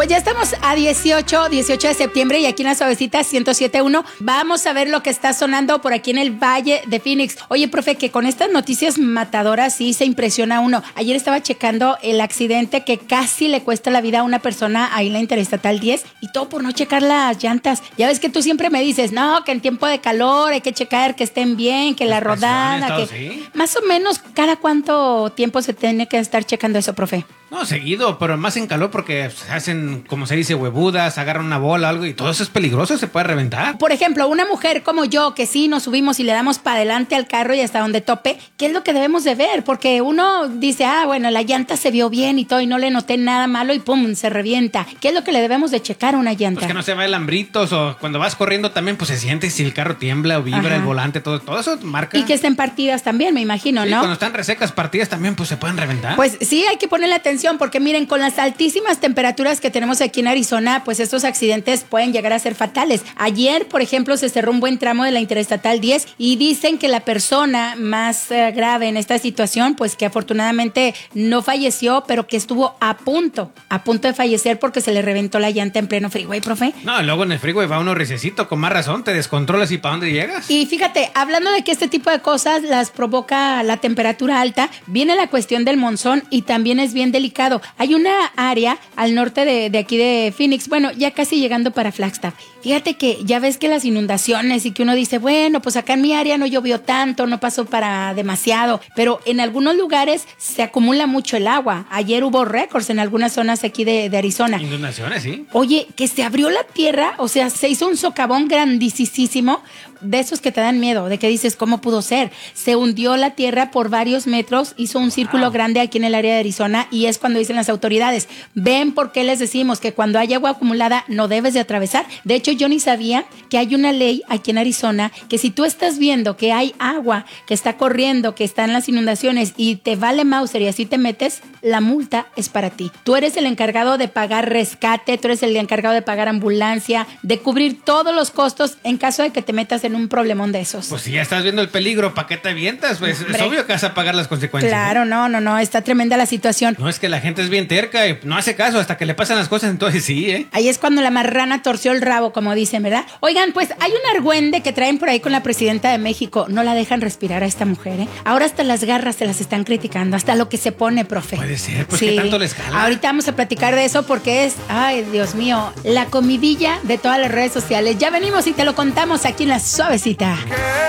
Pues ya estamos a 18 de septiembre y aquí en la Suavecita 107.1 vamos a ver lo que está sonando por aquí en el Valle de Phoenix. Oye, profe, que con estas noticias matadoras sí se impresiona uno. Ayer estaba checando el accidente que casi le cuesta la vida a una persona ahí en la Interestatal 10 y todo por no checar las llantas. Ya ves que tú siempre me dices, no, que en tiempo de calor hay que checar que estén bien, que la rodada, que... ¿Sí? Más o menos, ¿cada cuánto tiempo se tiene que estar checando eso, profe? No, seguido, pero más en calor porque se hacen, como se dice, huevudas, agarran una bola, algo, y todo eso es peligroso, se puede reventar. Por ejemplo, una mujer como yo, que sí nos subimos y le damos para adelante al carro y hasta donde tope, ¿qué es lo que debemos de ver? Porque uno dice, bueno, la llanta se vio bien y todo, y no le noté nada malo y pum, se revienta. ¿Qué es lo que le debemos de checar a una llanta? Pues que no se vaya lambritos, o cuando vas corriendo también, pues se siente si el carro tiembla o vibra. El volante, todo eso marca. Y que estén partidas también, me imagino, sí, ¿no? Cuando están resecas, partidas también, pues se pueden reventar. Pues sí, hay que ponerle atención porque miren, con las altísimas temperaturas que tenemos aquí en Arizona, pues estos accidentes pueden llegar a ser fatales. Ayer, por ejemplo, se cerró un buen tramo de la Interestatal 10 y dicen que la persona más grave en esta situación, pues que afortunadamente no falleció, pero que estuvo a punto de fallecer porque se le reventó la llanta en pleno freeway, profe. No, luego en el freeway va uno risecito, con más razón, te descontrolas y ¿para dónde llegas? Y fíjate, hablando de que este tipo de cosas las provoca la temperatura alta, viene la cuestión del monzón y también es bien delicado. Hay una área al norte de aquí de Phoenix, bueno, ya casi llegando para Flagstaff. Fíjate que ya ves que las inundaciones y que uno dice, bueno, pues acá en mi área no llovió tanto, no pasó para demasiado, pero en algunos lugares se acumula mucho el agua. Ayer hubo récords en algunas zonas aquí de Arizona. Inundaciones, sí. Oye, que se abrió la tierra, o sea, se hizo un socavón grandísimo, de esos que te dan miedo, de que dices, ¿cómo pudo ser? Se hundió la tierra por varios metros, hizo un círculo grande aquí en el área de Arizona y es cuando dicen las autoridades, ven por qué les decimos que cuando hay agua acumulada no debes de atravesar. De hecho, yo ni sabía que hay una ley aquí en Arizona que si tú estás viendo que hay agua que está corriendo, que están las inundaciones y te vale Mauser y así te metes, la multa es para ti. Tú eres el encargado de pagar rescate, tú eres el encargado de pagar ambulancia, de cubrir todos los costos en caso de que te metas en un problemón de esos. Pues si ya estás viendo el peligro, ¿para qué te avientas? Pues es obvio que vas a pagar las consecuencias. Claro, no, está tremenda la situación. No, es que la gente es bien terca y no hace caso hasta que le pasan las cosas, entonces sí, ¿eh? Ahí es cuando la marrana torció el rabo, como dicen, ¿verdad? Oigan, pues hay un argüende que traen por ahí con la presidenta de México. No la dejan respirar a esta mujer, ¿eh? Ahora hasta las garras se las están criticando, hasta lo que se pone, profe. Puede ser, pues sí. ¿Qué tanto les jala? Ahorita vamos a platicar de eso porque es, ay, Dios mío, la comidilla de todas las redes sociales. Ya venimos y te lo contamos aquí en La Suavecita.